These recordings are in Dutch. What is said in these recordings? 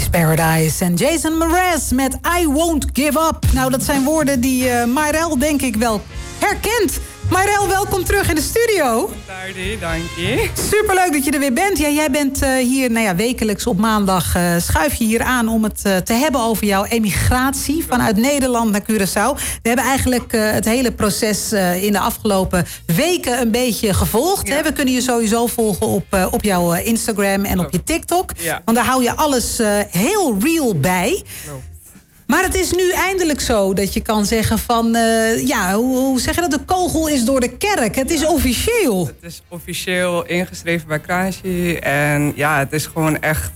Paradise en Jason Mraz met I Won't Give Up. Nou, dat zijn woorden die Mayrel denk ik wel herkent. Mayrel, welkom terug in de studio. Tardy, dank je. Superleuk dat je er weer bent. Ja, jij bent hier wekelijks op maandag schuif je hier aan om het te hebben over jouw emigratie vanuit Nederland naar Curaçao. We hebben eigenlijk het hele proces in de afgelopen weken een beetje gevolgd. Ja. Hè? We kunnen je sowieso volgen op jouw Instagram en op je TikTok. Ja. Want daar hou je alles heel real bij. Klopt. Maar het is nu eindelijk zo dat je kan zeggen van... hoe zeg je dat? De kogel is door de kerk. Het is officieel. Het is officieel ingeschreven bij Kranji. En ja, het is gewoon echt...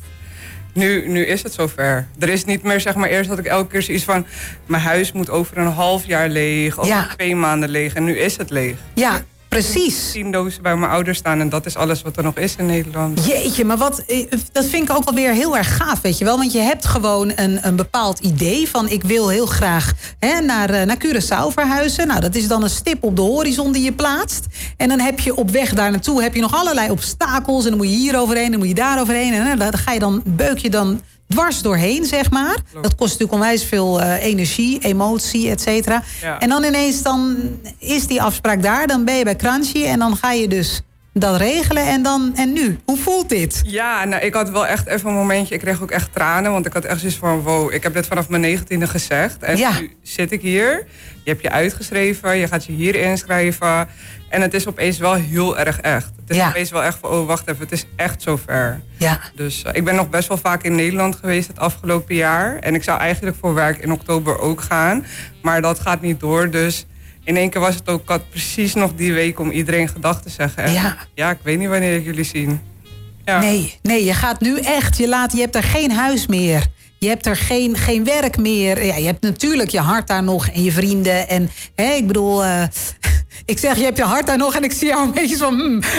Nu is het zover. Er is niet meer, zeg maar, eerst had ik elke keer zoiets van... mijn huis moet over een half jaar leeg, over 2 maanden leeg. En nu is het leeg. Ja. Precies. 10 dozen bij mijn ouders staan en dat is alles wat er nog is in Nederland. Jeetje, maar dat vind ik ook alweer heel erg gaaf, weet je wel. Want je hebt gewoon een bepaald idee van... ik wil heel graag naar Curaçao verhuizen. Nou, dat is dan een stip op de horizon die je plaatst. En dan heb je op weg daar naartoe heb je nog allerlei obstakels. En dan moet je hier overheen, dan moet je daar overheen. En daar beuk je dan dwars doorheen, zeg maar. Dat kost natuurlijk onwijs veel energie, emotie, et cetera. Ja. En dan ineens is die afspraak daar. Dan ben je bij Kranji en dan ga je dus dat regelen. En nu? Hoe voelt dit? Ja, nou, ik had wel echt even een momentje. Ik kreeg ook echt tranen, want ik had echt zoiets van... wow, ik heb dit vanaf mijn 19e gezegd. En nu zit ik hier. Je hebt je uitgeschreven, je gaat je hier inschrijven. En het is opeens wel heel erg echt. Het is opeens wel echt van, oh, wacht even, het is echt zover. Ja. Dus ik ben nog best wel vaak in Nederland geweest het afgelopen jaar. En ik zou eigenlijk voor werk in oktober ook gaan. Maar dat gaat niet door, dus... in één keer was het ook, ik had precies nog die week om iedereen gedag te zeggen. En ja, ik weet niet wanneer ik jullie zie. Ja. Nee, je gaat nu echt, je hebt er geen huis meer. Je hebt er geen werk meer. Ja, je hebt natuurlijk je hart daar nog en je vrienden. En ik bedoel, ik zeg je hebt je hart daar nog en ik zie jou een beetje van...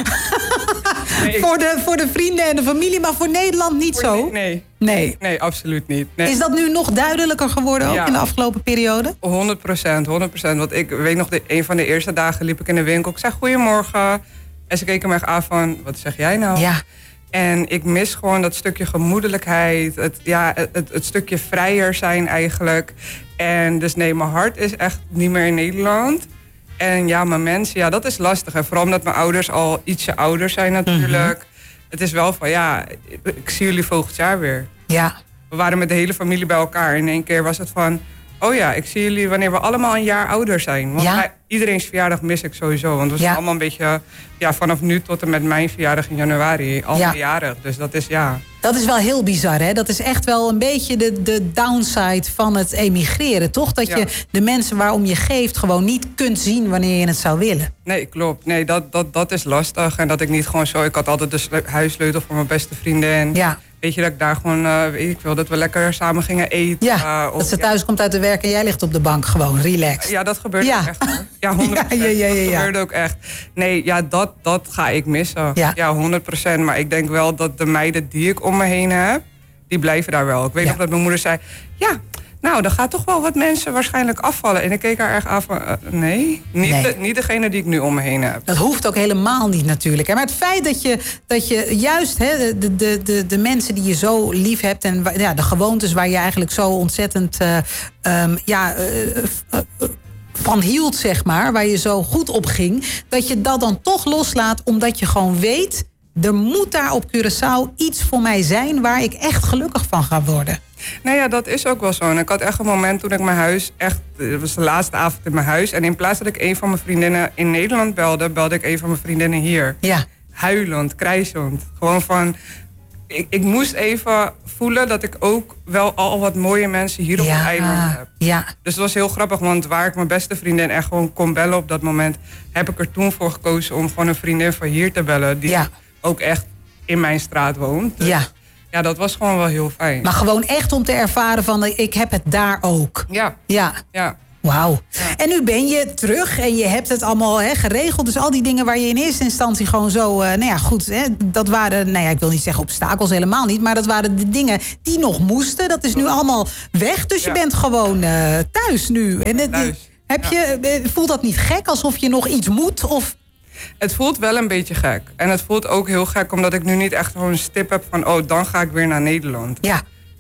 Nee, voor de vrienden en de familie, maar voor Nederland niet zo? Nee, absoluut niet. Nee. Is dat nu nog duidelijker geworden ook in de afgelopen periode? 100%. Want ik weet nog, een van de eerste dagen liep ik in de winkel. Ik zei goedemorgen. En ze keken me echt aan van, wat zeg jij nou? Ja. En ik mis gewoon dat stukje gemoedelijkheid. Het stukje vrijer zijn eigenlijk. En dus nee, mijn hart is echt niet meer in Nederland. En ja, mijn mensen, dat is lastig. Hè. Vooral omdat mijn ouders al ietsje ouder zijn natuurlijk. Mm-hmm. Het is wel van, ik zie jullie volgend jaar weer. Ja. We waren met de hele familie bij elkaar. In één keer was het van... oh ja, ik zie jullie wanneer we allemaal een jaar ouder zijn. Want iedereen's verjaardag mis ik sowieso. Want we zijn allemaal een beetje... vanaf nu tot en met mijn verjaardag in januari. Al verjaardag. Dus dat is Dat is wel heel bizar, hè? Dat is echt wel een beetje de downside van het emigreren, toch? Dat je de mensen waarom je geeft gewoon niet kunt zien wanneer je het zou willen. Nee, klopt. Nee, dat is lastig. En dat ik niet gewoon zo... Ik had altijd de huissleutel voor mijn beste vriendin. Ja. Weet je, dat ik daar gewoon... weet ik wel, dat we lekker samen gingen eten. Ja, dat ze thuis komt uit de werk en jij ligt op de bank gewoon, relaxed. Ja, dat gebeurt ook echt, hoor. Ja, 100%. Dat gebeurde ook echt. Nee, dat ga ik missen. Ja, 100%. Maar ik denk wel dat de meiden die ik om me heen heb... die blijven daar wel. Ik weet nog dat mijn moeder zei... ja, nou, dan gaat toch wel wat mensen waarschijnlijk afvallen. En ik keek haar echt af van... nee, niet degene die ik nu om me heen heb. Dat hoeft ook helemaal niet natuurlijk. Maar het feit dat je juist de mensen die je zo lief hebt... en de gewoontes waar je eigenlijk zo ontzettend... van hield, zeg maar, waar je zo goed op ging... dat je dat dan toch loslaat, omdat je gewoon weet... er moet daar op Curaçao iets voor mij zijn... waar ik echt gelukkig van ga worden. Nou ja, dat is ook wel zo. En ik had echt een moment toen ik mijn huis echt... het was de laatste avond in mijn huis... en in plaats dat ik een van mijn vriendinnen in Nederland belde ik een van mijn vriendinnen hier. Ja. Huilend, krijzend. Gewoon van... Ik moest even voelen dat ik ook wel al wat mooie mensen hier op het eiland heb. Ja. Dus het was heel grappig, want waar ik mijn beste vriendin echt gewoon kon bellen op dat moment... heb ik er toen voor gekozen om gewoon een vriendin van hier te bellen... die ook echt in mijn straat woont. Dus ja, dat was gewoon wel heel fijn. Maar gewoon echt om te ervaren van, ik heb het daar ook. Ja. Wauw. Ja. En nu ben je terug en je hebt het allemaal geregeld. Dus al die dingen waar je in eerste instantie gewoon zo... dat waren, ik wil niet zeggen obstakels, helemaal niet... maar dat waren de dingen die nog moesten. Dat is nu allemaal weg, dus je bent gewoon thuis nu. En voelt dat niet gek, alsof je nog iets moet? Of... Het voelt wel een beetje gek. En het voelt ook heel gek, omdat ik nu niet echt gewoon een stip heb van... oh, dan ga ik weer naar Nederland. Ja.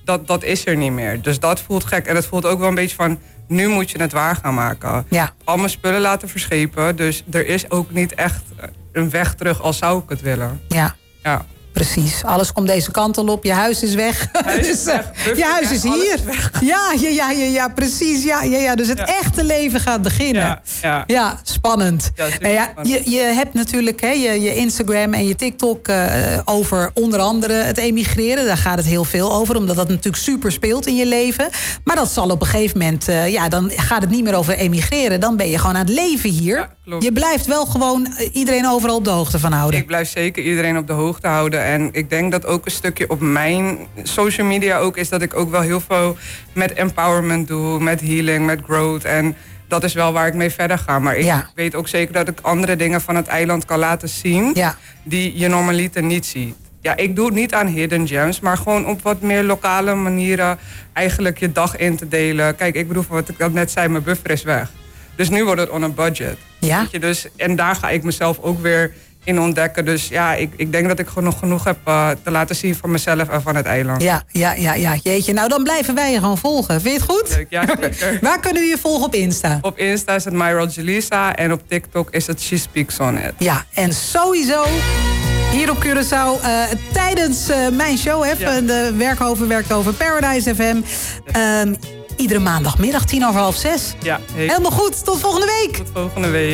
dat is er niet meer. Dus dat voelt gek. En het voelt ook wel een beetje van, nu moet je het waar gaan maken. Ja. Al mijn spullen laten verschepen. Dus er is ook niet echt een weg terug als zou ik het willen. Ja. Ja. Precies, alles komt deze kant al op. Je huis is weg. Je huis is hier. Ja, precies. Ja. Dus het echte leven gaat beginnen. Ja, spannend. Je hebt natuurlijk je Instagram en je TikTok over onder andere het emigreren. Daar gaat het heel veel over, omdat dat natuurlijk super speelt in je leven. Maar dat zal op een gegeven moment, dan gaat het niet meer over emigreren. Dan ben je gewoon aan het leven hier. Ja, klopt. Je blijft wel gewoon iedereen overal op de hoogte van houden. Ik blijf zeker iedereen op de hoogte houden. En ik denk dat ook een stukje op mijn social media ook is dat ik ook wel heel veel met empowerment doe, met healing, met growth. En dat is wel waar ik mee verder ga. Maar ik weet ook zeker dat ik andere dingen van het eiland kan laten zien die je normaliter niet ziet. Ja, ik doe het niet aan hidden gems, maar gewoon op wat meer lokale manieren eigenlijk je dag in te delen. Kijk, ik bedoel, wat ik net zei, mijn buffer is weg. Dus nu wordt het on a budget. Ja. Weet je, dus, en daar ga ik mezelf ook weer in ontdekken. Dus ja, ik denk dat ik genoeg heb te laten zien van mezelf en van het eiland. Ja. Jeetje, nou dan blijven wij je gewoon volgen. Vind je het goed? Leuk, ja, zeker. Waar kunnen we je volgen op Insta? Op Insta is het MyRojalisa en op TikTok is het She Speaks On It. Ja, en sowieso hier op Curaçao tijdens mijn show, de Werkhoven werkt over Paradise FM. Iedere maandagmiddag 5:10. Ja, helemaal goed. Tot volgende week. Tot volgende week.